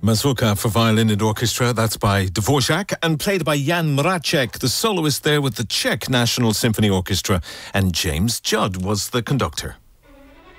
Mazurka for violin and orchestra. That's by Dvorak and played by Jan Mracek, the soloist there with the Czech National Symphony Orchestra, and James Judd was the conductor.